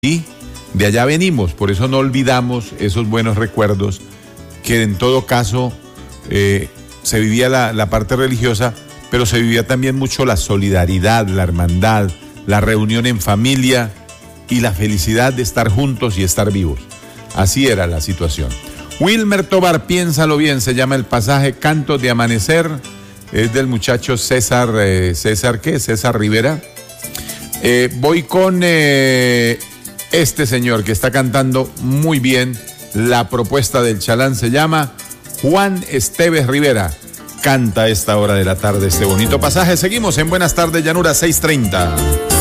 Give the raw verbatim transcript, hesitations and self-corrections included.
Y de allá venimos, por eso no olvidamos esos buenos recuerdos, que en todo caso eh, se vivía la, la parte religiosa, pero se vivía también mucho la solidaridad, la hermandad, la reunión en familia y la felicidad de estar juntos y estar vivos. Así era la situación. Wilmer Tobar, piénsalo bien, se llama el pasaje Cantos de Amanecer, es del muchacho César, eh, ¿César qué? César Rivera. Eh, voy con eh, este señor que está cantando muy bien. La propuesta del Chalán se llama Juan Esteves Rivera. Canta a esta hora de la tarde este bonito pasaje. Seguimos en Buenas Tardes Llanura seis treinta.